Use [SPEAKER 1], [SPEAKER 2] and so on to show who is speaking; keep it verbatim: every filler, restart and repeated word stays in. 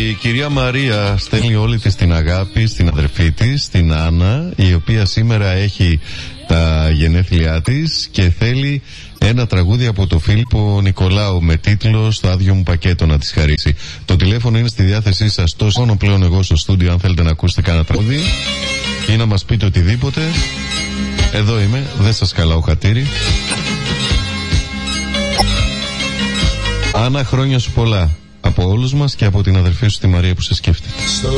[SPEAKER 1] Η κυρία Μαρία στέλνει όλη της την αγάπη στην αδερφή της, την Άννα, η οποία σήμερα έχει τα γενέθλιά της και θέλει ένα τραγούδι από το Φίλιππο Νικολάου με τίτλο «Στο άδειο μου πακέτο» να της χαρίσει. Το τηλέφωνο είναι στη διάθεσή σας, τόσο μόνο πλέον εγώ στο στούντιο, αν θέλετε να ακούσετε κανένα τραγούδι ή να μας πείτε οτιδήποτε. Εδώ είμαι, δεν σας καλάω χατήρι. Άννα, χρόνια σου πολλά από όλους μας και από την αδερφή σου τη Μαρία που σε σκέφτεται.